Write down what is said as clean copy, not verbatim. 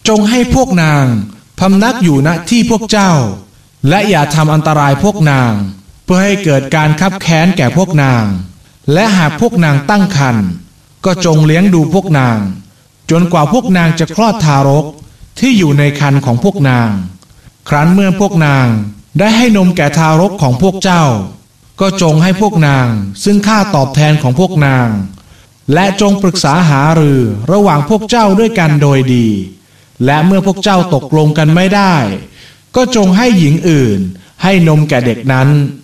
จงให้พวกนางพำนักอยู่ณที่พวกเจ้าและอย่าทำอันตรายพวกนางเพื่อให้เกิดการคับแค้นแก่พวกนางและหากพวกนางตั้งครรภ์ก็จงเลี้ยงดูพวกนางจนกว่าพวกนางจะคลอดทารกที่อยู่ในครรภ์ของพวกนางครั้นเมื่อพวกนางได้ให้นมแก่ทารกของพวกเจ้าก็จงให้พวกนางซึ่งค่าตอบแทนของพวกนางและจงปรึกษาหารือระหว่างพวกเจ้าด้วยกันโดยดีและเมื่อพวกเจ้าตกลงกันไม่ได้ก็จงให้หญิงอื่นให้นมแก่เด็กนั้น